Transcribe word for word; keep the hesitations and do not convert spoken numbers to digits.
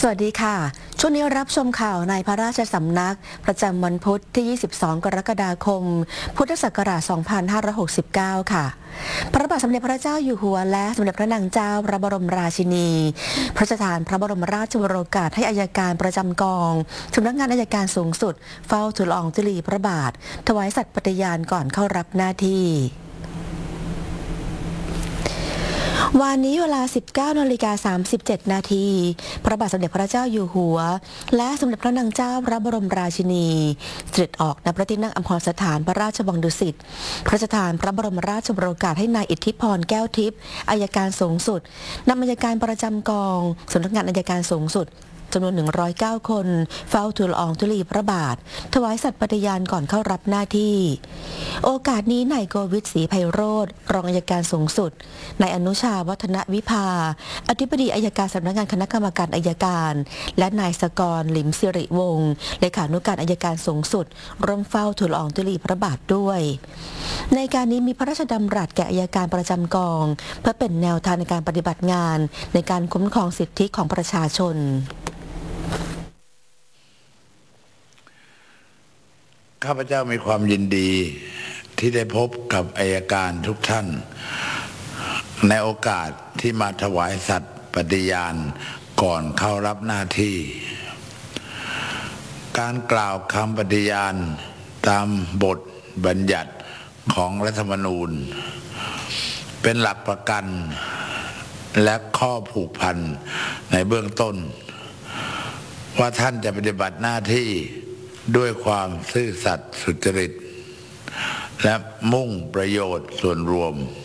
สวัสดีค่ะช่วงนี้รับชมข่าวในพระราชสำนักประจำวันพุธที่ ยี่สิบสอง กรกฎาคม พุทธศักราช สองพันห้าร้อยหกสิบเก้า ค่ะ พระบาทสมเด็จพระเจ้าอยู่หัวและสมเด็จพระนางเจ้าพระบรมราชินีพระราชทานพระบรมราชวโรกาสให้อัยการประจำกองสำนักงานอัยการสูงสุดเฝ้าทูลละอองธุลีพระบาทถวายสัตย์ปฏิญาณก่อนเข้ารับหน้าที่วันนี้เวลา สิบเก้านาฬิกาสามสิบเจ็ด นาทีพระบาทสมเด็จพระเจ้าอยู่หัวและสมเด็จพระนางเจ้าพระบรมราชินีเสด็จออกณพระที่นั่งอัมพรสถานพระราชวังดุสิตพระราชทานพระบรมราชวโรกาสให้นายอิทธิพรแก้วทิพย์อัยการสูงสุดนำอัยการประจำกองสำนักงานอัยการสูงสุดจำนวนหนึ่งร้อยเก้าคนเฝ้าทูลละอองธุลีพระบาทถวายสัตย์ปฏิญาณก่อนเข้ารับหน้าที่โอกาสนี้นายโกวิทศรีไพโรจน์รองอัยการสูงสุดนายอนุชาวัฒนวิภาอธิบดีอัยการสำนักงานคณะกรรมการอัยการและนายสกรหลิมสิริวงศ์เลขานุการอัยการสูงสุดร่วมเฝ้าทูลละอองธุลีพระบาทด้วยในการนี้มีพระราชดำรัสแก่อัยการประจำกองเพื่อเป็นแนวทางในการปฏิบัติงานในการคุ้มครองสิทธิของประชาชนข้าพเจ้ามีความยินดีที่ได้พบกับอัยการทุกท่านในโอกาสที่มาถวายสัตย์ปฏิญาณก่อนเข้ารับหน้าที่การกล่าวคำปฏิญาณตามบทบัญญัติของรัฐธรรมนูญเป็นหลักประกันและข้อผูกพันในเบื้องต้นว่าท่านจะปฏิบัติหน้าที่ด้วยความซื่อสัตย์สุจริตและมุ่งประโยชน์ส่วนรวม